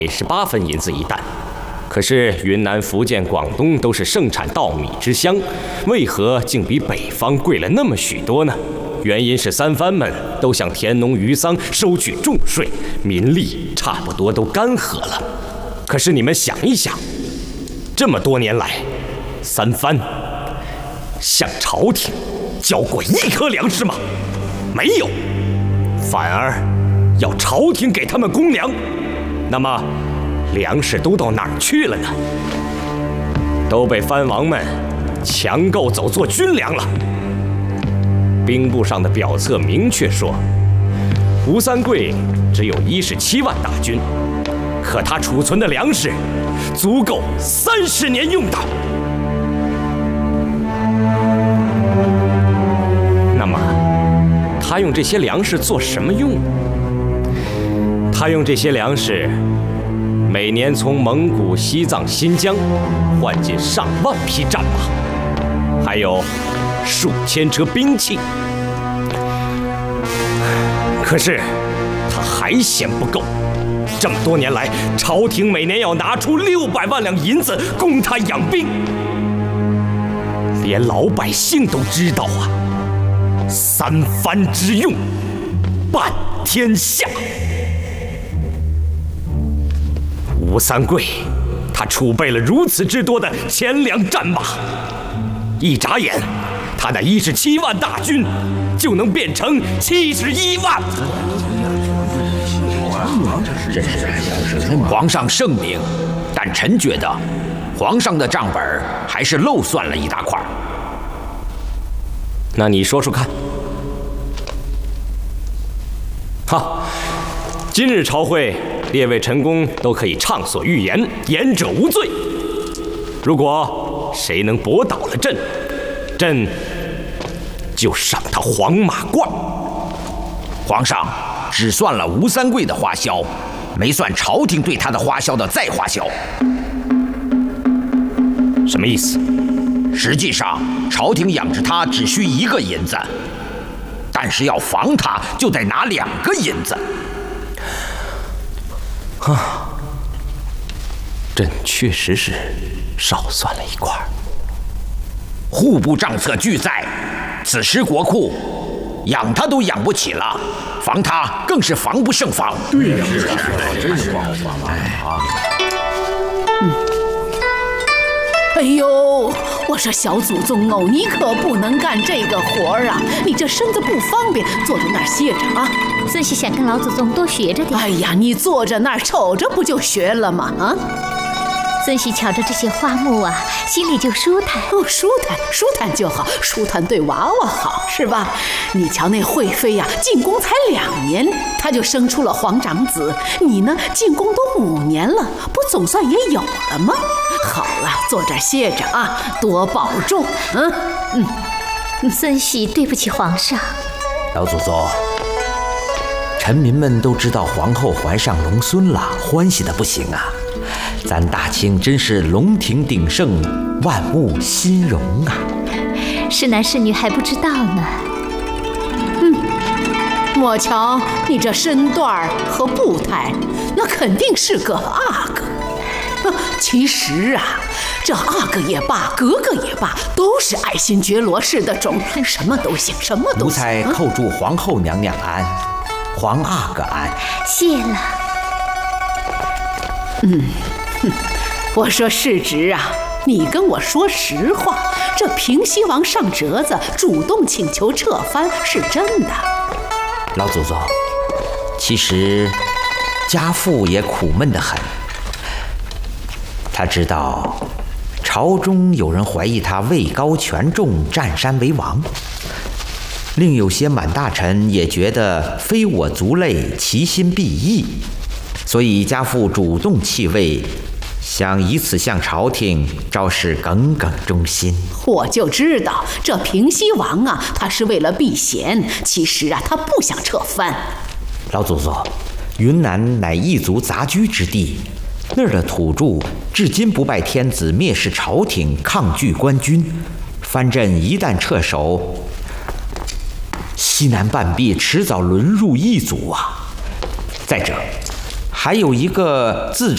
18分银子一担。可是云南、福建、广东都是盛产稻米之乡，为何竟比北方贵了那么许多呢？原因是三藩们都向田农渔桑收取重税，民力差不多都干涸了。可是你们想一想，这么多年来，三藩向朝廷交过1颗粮食吗？没有，反而要朝廷给他们公粮。那么粮食都到哪儿去了呢？都被藩王们强购走做军粮了。兵部上的表册明确说，吴三桂只有17万大军，可他储存的粮食足够30年用的。那么，他用这些粮食做什么用？他用这些粮食，每年从蒙古、西藏、新疆换进上万匹战马，还有数千车兵器。可是他还嫌不够，这么多年来，朝廷每年要拿出600万两银子供他养兵，连老百姓都知道啊，三藩之用，半天下。吴三桂，他储备了如此之多的钱粮战马，一眨眼，他那17万大军就能变成71万。 皇上圣明，但臣觉得，皇上的账本还是漏算了一大块。 那你说说看。好，今日朝会，列位臣工都可以畅所欲言，言者无罪。如果谁能驳倒了朕，朕就赏他黄马褂。 皇上只算了吴三桂的花销，没算朝廷对他的花销的再花销。 什么意思？ 实际上，朝廷养着他只需1个银子，但是要防他，就得拿2个银子。 朕确实是少算了一块。 户部账册俱在，此时国库养他都养不起了，防他更是防不胜防。 对呀，真是防。 哎呦，我说小祖宗哦，你可不能干这个活儿啊！你这身子不方便，坐在那儿歇着啊。 孙喜想跟老祖宗多学着点。 哎呀，你坐着那儿瞅着不就学了吗？啊！ 孙喜瞧着这些花木啊，心里就舒坦。 哦，舒坦就好，舒坦对娃娃好，是吧？你瞧那惠妃呀，进宫才2年，她就生出了皇长子。你呢，进宫都5年了，不总算也有了吗？好了，坐这儿歇着啊，多保重。 孙喜对不起皇上。 老祖宗，臣民们都知道皇后怀上龙孙了，欢喜的不行啊！咱大清真是龙庭鼎盛，万物兴荣啊！ 是男是女还不知道呢。 莫瞧你这身段和步态，那肯定是个阿哥。其实啊，这阿哥也罢，格格也罢，都是爱新觉罗氏的种，什么都行，什么都行。 奴才叩祝皇后娘娘安，皇阿哥安。 谢了。 我说世侄啊，你跟我说实话，这平西王上折子主动请求撤藩是真的。 老祖宗，其实家父也苦闷得很。他知道朝中有人怀疑他位高权重，占山为王，另有些满大臣也觉得非我族类，其心必异，所以家父主动弃位，想以此向朝廷昭示耿耿忠心。 我就知道这平西王啊，他是为了避嫌，其实啊，他不想撤藩。 老祖宗，云南乃异族杂居之地，那儿的土著至今不拜天子，蔑视朝廷，抗拒官军。藩镇一旦撤守，西南半壁迟早沦入异族啊！再者，还有一个自